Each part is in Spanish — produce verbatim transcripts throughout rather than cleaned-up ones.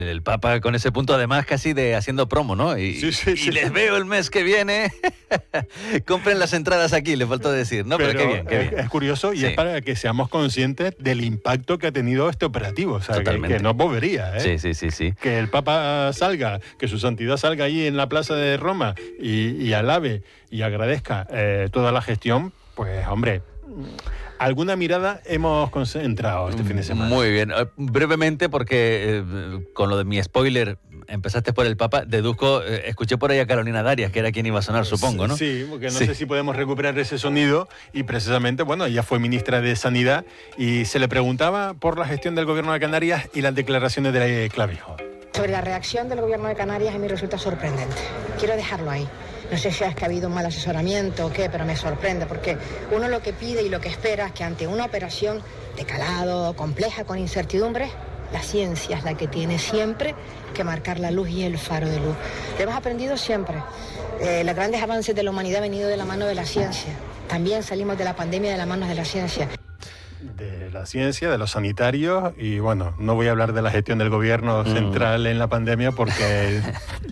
El Papa con ese punto además casi de haciendo promo, ¿no? Y, sí, sí, y sí, les sí. veo el mes que viene. Compren las entradas aquí, le faltó decir. No, pero, pero qué bien, qué es, bien. Es curioso y sí. es para que seamos conscientes del impacto que ha tenido este operativo. O sea, que, que no es bobería, ¿eh? Sí, sí, sí, sí. Que el Papa salga, que su santidad salga ahí en la plaza de Roma y, y alabe y agradezca eh, toda la gestión, pues, hombre... Alguna mirada hemos concentrado este fin de semana. Muy bien. Brevemente, porque eh, con lo de mi spoiler, empezaste por el Papa, deduzco, eh, escuché por ahí a Carolina Darias, que era quien iba a sonar, supongo, ¿no? Sí, porque no sí. sé si podemos recuperar ese sonido y precisamente, bueno, ella fue ministra de Sanidad y se le preguntaba por la gestión del gobierno de Canarias y las declaraciones de Clavijo. Sobre la reacción del gobierno de Canarias a mí resulta sorprendente. Quiero dejarlo ahí. No sé si es que ha habido un mal asesoramiento o qué, pero me sorprende, porque uno lo que pide y lo que espera es que ante una operación de calado, compleja, con incertidumbre, la ciencia es la que tiene siempre que marcar la luz y el faro de luz. Lo hemos aprendido siempre. Eh, los grandes avances de la humanidad han venido de la mano de la ciencia. También salimos de la pandemia de la mano de la ciencia. De la ciencia, de los sanitarios y bueno, no voy a hablar de la gestión del gobierno mm. central en la pandemia porque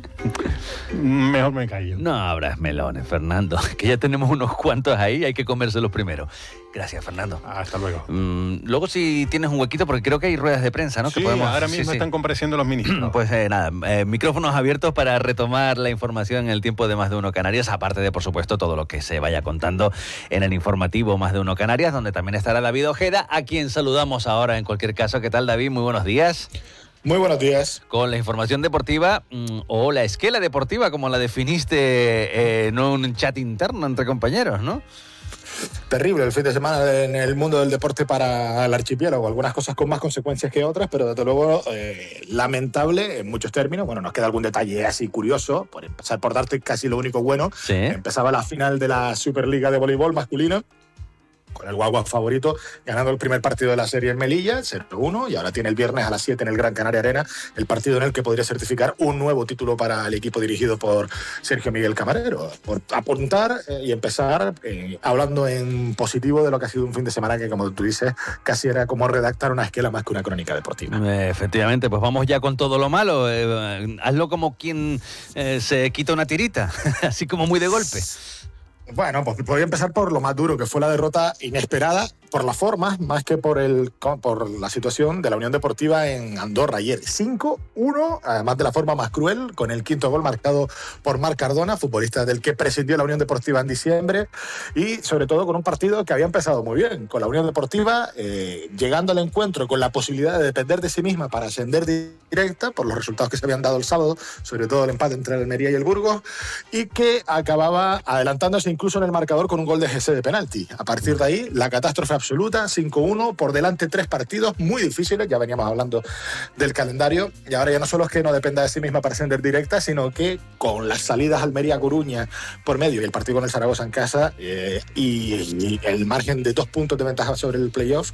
mejor me callo. No abras melones, Fernando, que ya tenemos unos cuantos ahí, hay que comérselos primero. Gracias, Fernando. Hasta luego. Mm, luego si tienes un huequito, porque creo que hay ruedas de prensa, ¿no? Sí, que podemos... ahora mismo sí, están sí. compareciendo los ministros. Pues eh, nada, eh, micrófonos abiertos para retomar la información en el tiempo de Más de Uno Canarias, aparte de, por supuesto, todo lo que se vaya contando en el informativo Más de Uno Canarias, donde también estará David Ojeda, a quien saludamos ahora en cualquier caso. ¿Qué tal, David? Muy buenos días. Muy buenos días. Con la información deportiva, mmm, o la esquela deportiva, como la definiste eh, en un chat interno entre compañeros, ¿no? Terrible el fin de semana en el mundo del deporte para el archipiélago. Algunas cosas con más consecuencias que otras, pero desde luego eh, lamentable en muchos términos. Bueno, nos queda algún detalle así curioso. Por empezar, por darte casi lo único bueno, ¿sí? Empezaba la final de la Superliga de voleibol masculino, con el Guagua favorito, ganando el primer partido de la serie en Melilla, cero uno, y ahora tiene el viernes a las siete en el Gran Canaria Arena el partido en el que podría certificar un nuevo título para el equipo dirigido por Sergio Miguel Camarero. Por apuntar eh, y empezar eh, hablando en positivo de lo que ha sido un fin de semana que, como tú dices, casi era como redactar una esquela más que una crónica deportiva. Eh, efectivamente, pues vamos ya con todo lo malo. Eh, hazlo como quien eh, se quita una tirita, así como muy de golpe. Bueno, pues voy a empezar por lo más duro, que fue la derrota inesperada, por las formas, más que por, el, por la situación de la Unión Deportiva en Andorra ayer. cinco uno, además de la forma más cruel, con el quinto gol marcado por Marc Cardona, futbolista del que prescindió la Unión Deportiva en diciembre, y sobre todo con un partido que había empezado muy bien, con la Unión Deportiva eh, llegando al encuentro con la posibilidad de depender de sí misma para ascender directa, por los resultados que se habían dado el sábado, sobre todo el empate entre el Almería y el Burgos, y que acababa adelantándose incluso en el marcador con un gol de G C de penalti. A partir de ahí, la catástrofe absoluta, cinco uno, por delante tres partidos muy difíciles, ya veníamos hablando del calendario, y ahora ya no solo es que no dependa de sí misma para ascender directa, sino que con las salidas Almería-Coruña por medio y el partido con el Zaragoza en casa eh, y, y el margen de dos puntos de ventaja sobre el playoff,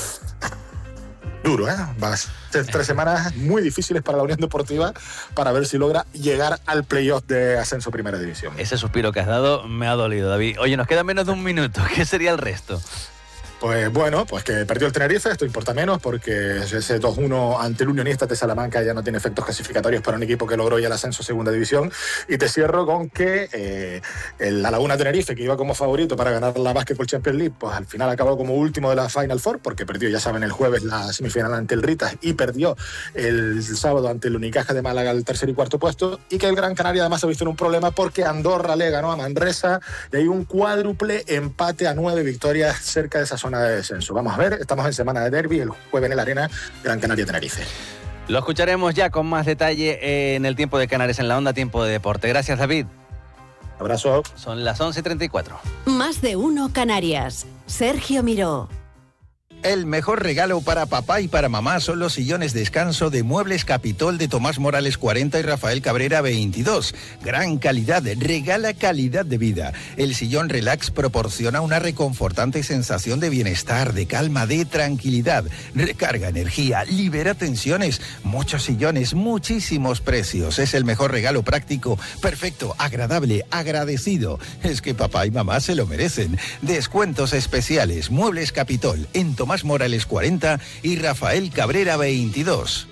duro, ¿eh? Va a ser tres semanas muy difíciles para la Unión Deportiva para ver si logra llegar al playoff de ascenso a Primera División. Ese suspiro que has dado me ha dolido, David. Oye, nos queda menos de un minuto. ¿Qué sería el resto? Pues bueno, pues que perdió el Tenerife, esto importa menos porque ese dos uno ante el Unionistas de Salamanca ya no tiene efectos clasificatorios para un equipo que logró ya el ascenso a Segunda División. Y te cierro con que eh, el La Laguna Tenerife, que iba como favorito para ganar la Basketball Champions League, pues al final acabó como último de la Final Four porque perdió, ya saben, el jueves la semifinal ante el Ritas y perdió el sábado ante el Unicaja de Málaga el tercer y cuarto puesto, y que el Gran Canaria además ha visto en un problema porque Andorra le ganó a Manresa y hay un cuádruple empate a nueve victorias cerca de esa zona de descenso. Vamos a ver, estamos en semana de derbi, el jueves en la Arena, Gran Canaria Tenerife. Lo escucharemos ya con más detalle en el Tiempo de Canarias en la Onda, Tiempo de Deporte. Gracias, David. Abrazo. Son las once y treinta y cuatro. Más de Uno Canarias. Sergio Miró. El mejor regalo para papá y para mamá son los sillones descanso de Muebles Capitol de Tomás Morales cuarenta y Rafael Cabrera veintidós. Gran calidad, regala calidad de vida. El sillón Relax proporciona una reconfortante sensación de bienestar, de calma, de tranquilidad. Recarga energía, libera tensiones. Muchos sillones, muchísimos precios. Es el mejor regalo práctico, perfecto, agradable, agradecido. Es que papá y mamá se lo merecen. Descuentos especiales. Muebles Capitol en Tomás Morales cuarenta y Rafael Cabrera veintidós.